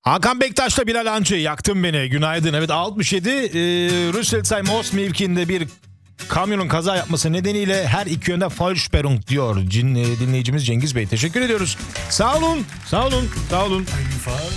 Hakan Bektaş'la Bilal Hancı yaktın beni. Günaydın. Evet 67 Rüsselsheim Ost mevkiinde bir kamyonun kaza yapması nedeniyle her iki yönde Vollsperrung diyor dinleyicimiz Cengiz Bey. Teşekkür ediyoruz. Sağ olun. Sağ olun. Sağ olun.